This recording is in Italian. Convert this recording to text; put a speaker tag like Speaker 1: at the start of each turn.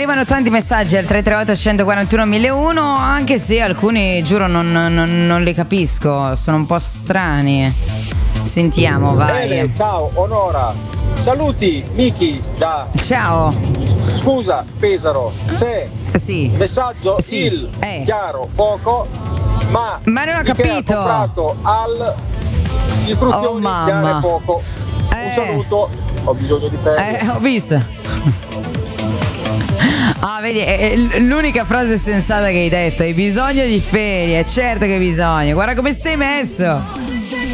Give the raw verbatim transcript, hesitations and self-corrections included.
Speaker 1: arrivano tanti messaggi al tre tre otto uno quattro uno mille uno, anche se alcuni, giuro, non, non, non li capisco, sono un po' strani. Sentiamo, vai.
Speaker 2: Bene, ciao, Onora. Saluti, Miki da...
Speaker 1: Ciao.
Speaker 2: Scusa, Pesaro, se
Speaker 1: sì.
Speaker 2: messaggio
Speaker 1: sì.
Speaker 2: il
Speaker 1: eh.
Speaker 2: chiaro poco, ma...
Speaker 1: Ma non ho capito.
Speaker 2: Ha comprato al... istruzioni
Speaker 1: oh,
Speaker 2: chiare poco.
Speaker 1: Eh.
Speaker 2: Un saluto, ho bisogno di ferie.
Speaker 1: Eh, ho visto. Ah, vedi, è l'unica frase sensata che hai detto. Hai bisogno di ferie, certo che hai bisogno. Guarda come stai messo.